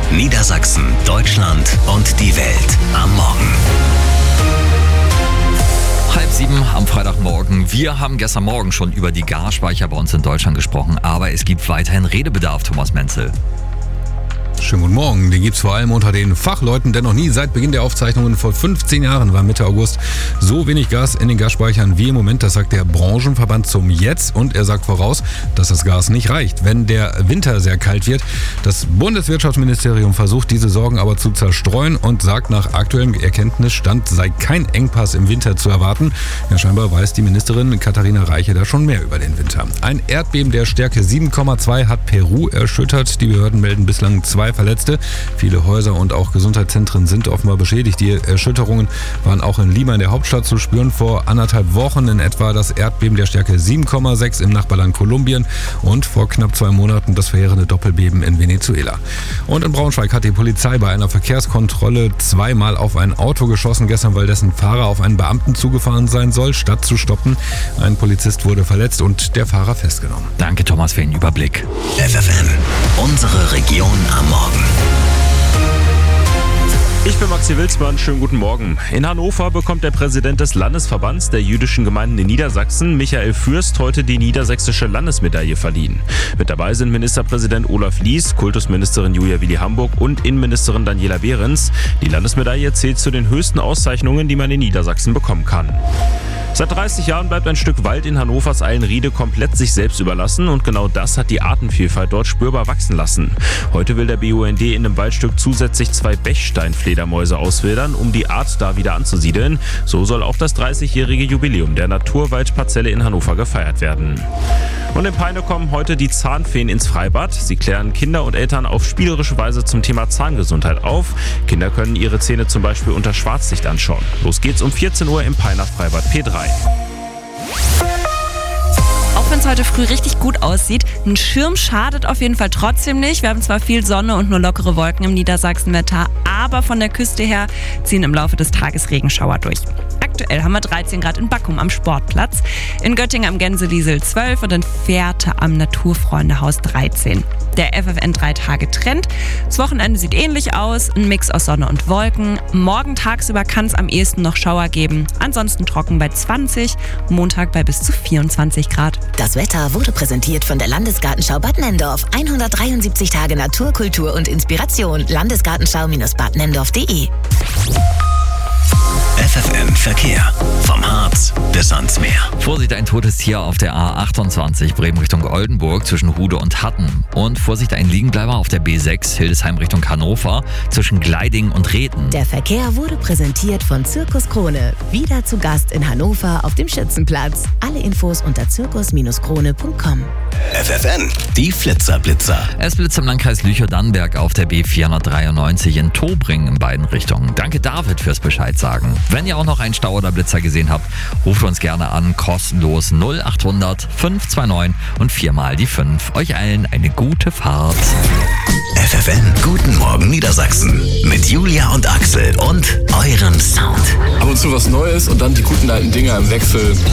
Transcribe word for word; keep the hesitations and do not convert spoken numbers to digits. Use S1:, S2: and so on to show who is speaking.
S1: Niedersachsen, Deutschland und die Welt am Morgen.
S2: Halb sieben am Freitagmorgen. Wir haben gestern Morgen schon über die Gasspeicher bei uns in Deutschland gesprochen, aber es gibt weiterhin Redebedarf, Thomas Menzel.
S3: Schönen guten Morgen. Den gibt es vor allem unter den Fachleuten, denn noch nie seit Beginn der Aufzeichnungen vor fünfzehn Jahren war Mitte August so wenig Gas in den Gasspeichern wie im Moment. Das sagt der Branchenverband zum Jetzt und er sagt voraus, dass das Gas nicht reicht, wenn der Winter sehr kalt wird. Das Bundeswirtschaftsministerium versucht, diese Sorgen aber zu zerstreuen und sagt, nach aktuellem Erkenntnisstand sei kein Engpass im Winter zu erwarten. Ja, scheinbar weiß die Ministerin Katharina Reiche da schon mehr über den Winter. Ein Erdbeben der Stärke sieben Komma zwei hat Peru erschüttert. Die Behörden melden bislang zwei Verletzte. Viele Häuser und auch Gesundheitszentren sind offenbar beschädigt. Die Erschütterungen waren auch in Lima, in der Hauptstadt, zu spüren. Vor anderthalb Wochen in etwa das Erdbeben der Stärke sieben Komma sechs im Nachbarland Kolumbien und vor knapp zwei Monaten das verheerende Doppelbeben in Venezuela. Und in Braunschweig hat die Polizei bei einer Verkehrskontrolle zweimal auf ein Auto geschossen gestern, weil dessen Fahrer auf einen Beamten zugefahren sein soll, statt zu stoppen. Ein Polizist wurde verletzt und der Fahrer festgenommen.
S2: Danke, Thomas, für den Überblick.
S1: F F N, unsere Region am Morgen.
S4: Ich bin Maxi Wilsmann, schönen guten Morgen. In Hannover bekommt der Präsident des Landesverbands der jüdischen Gemeinden in Niedersachsen, Michael Fürst, heute die niedersächsische Landesmedaille verliehen. Mit dabei sind Ministerpräsident Olaf Lies, Kultusministerin Julia Willi Hamburg und Innenministerin Daniela Behrens. Die Landesmedaille zählt zu den höchsten Auszeichnungen, die man in Niedersachsen bekommen kann. Seit dreißig Jahren bleibt ein Stück Wald in Hannovers Eilenriede komplett sich selbst überlassen und genau das hat die Artenvielfalt dort spürbar wachsen lassen. Heute will der B U N D in dem Waldstück zusätzlich zwei Bechsteinfledermäuse auswildern, um die Art da wieder anzusiedeln. So soll auch das dreißigjährige Jubiläum der Naturwaldparzelle in Hannover gefeiert werden. Und in Peine kommen heute die Zahnfeen ins Freibad. Sie klären Kinder und Eltern auf spielerische Weise zum Thema Zahngesundheit auf. Kinder können ihre Zähne zum Beispiel unter Schwarzlicht anschauen. Los geht's um vierzehn Uhr im Peiner Freibad P drei.
S5: Auch wenn es heute früh richtig gut aussieht, ein Schirm schadet auf jeden Fall trotzdem nicht. Wir haben zwar viel Sonne und nur lockere Wolken im Niedersachsenwetter, aber von der Küste her ziehen im Laufe des Tages Regenschauer durch. Aktuell haben wir dreizehn Grad in Backum am Sportplatz, in Göttingen am Gänseliesel zwölf und in Fährte am Naturfreundehaus dreizehn. Der F F N drei Tage Trend. Das Wochenende sieht ähnlich aus, ein Mix aus Sonne und Wolken. Morgen tagsüber kann es am ehesten noch Schauer geben, ansonsten trocken bei zwanzig, Montag bei bis zu vierundzwanzig Grad.
S6: Das Wetter wurde präsentiert von der Landesgartenschau Bad Nenndorf. hundertdreiundsiebzig Tage Natur, Kultur und Inspiration. Landesgartenschau-bad nenndorf punkt de.
S1: F F N Verkehr. Vom Harz bis ans Meer.
S2: Vorsicht, ein totes Tier auf der A achtundzwanzig Bremen Richtung Oldenburg zwischen Hude und Hatten. Und Vorsicht, ein Liegenbleiber auf der B sechs Hildesheim Richtung Hannover zwischen Gleiding und Reden.
S6: Der Verkehr wurde präsentiert von Zirkus Krone. Wieder zu Gast in Hannover auf dem Schützenplatz. Alle Infos unter zirkus krone punkt com.
S1: F F N, die Flitzerblitzer.
S2: Es blitzt im Landkreis Lüchow-Dannenberg auf der B vierhundertdreiundneunzig in Tobring in beiden Richtungen. Danke David fürs Bescheid sagen. Wenn ihr auch noch einen Stau oder Blitzer gesehen habt, ruft uns gerne an, kostenlos null acht hundert fünf zwei neun und viermal die fünf. Euch allen eine gute Fahrt.
S1: F F N, guten Morgen Niedersachsen. Mit Julia und Axel und eurem Sound.
S7: Ab und zu was Neues und dann die guten alten Dinger im Wechsel.